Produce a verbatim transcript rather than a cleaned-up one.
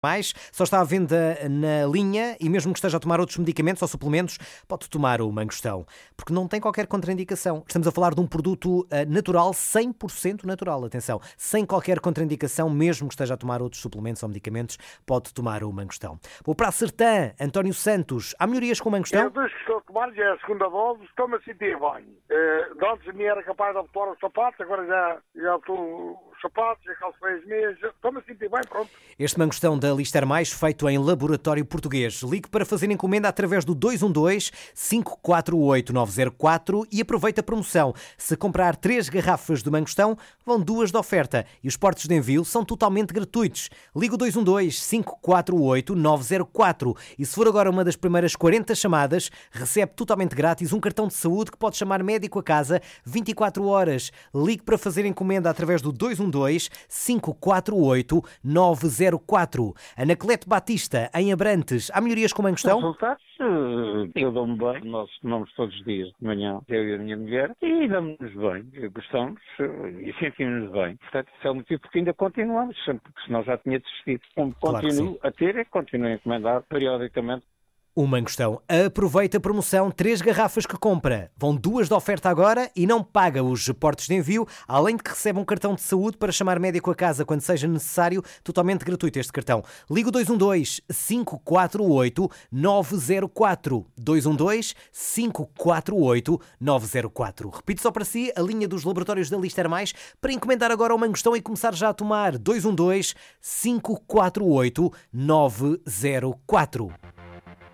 Mais, só está à venda na linha e mesmo que esteja a tomar outros medicamentos ou suplementos, pode tomar o Mangostão, porque não tem qualquer contraindicação. Estamos a falar de um produto natural, cem por cento natural, atenção, sem qualquer contraindicação, mesmo que esteja a tomar outros suplementos ou medicamentos, pode tomar o Mangostão. Vou para a Sertã, António Santos, há melhorias com o Mangostão? Eu desde que estou a tomar, já é a segunda dose, estou-me a sentir bem. Uh, antes me era capaz de abotoar os sapatos, agora já, já estou os sapatos, já calço bem as meias, estou-me a sentir bem, pronto. Este Mangostão da Lister Mais, feito em laboratório português. Ligue para fazer encomenda através do dois um dois, cinco quatro oito, nove zero quatro e aproveita a promoção. Se comprar três garrafas de Mangostão, vão duas de oferta e os portos de envio são totalmente gratuitos. Ligue o dois um dois, cinco quatro oito, nove zero quatro e se for agora uma das primeiras quarenta chamadas, recebe totalmente grátis um cartão de saúde que pode chamar médico a casa vinte e quatro horas. Ligue para fazer encomenda através do dois um dois, cinco quatro oito, nove zero quatro. Anacleto Batista, em Abrantes, há melhorias com o Mangostão? Os resultados, eu dou-me bem, nós tomamos todos os dias de manhã, eu e a minha mulher, e damos-nos bem, gostamos e sentimos-nos bem. Portanto, isso é o motivo porque ainda continuamos, porque senão já tinha desistido. Como Claro continuo a ter e continuo a encomendar periodicamente. O Mangostão. Aproveita a promoção, três garrafas que compra. Vão duas de oferta agora e não paga os portos de envio, além de que recebe um cartão de saúde para chamar médico a casa quando seja necessário, totalmente gratuito este cartão. Liga o dois um dois, cinco quatro oito, nove zero quatro. dois um dois, cinco quatro oito, nove zero quatro. Repito só para si a linha dos laboratórios da Lister Mais para encomendar agora o Mangostão e começar já a tomar. dois um dois, cinco quatro oito, nove zero quatro.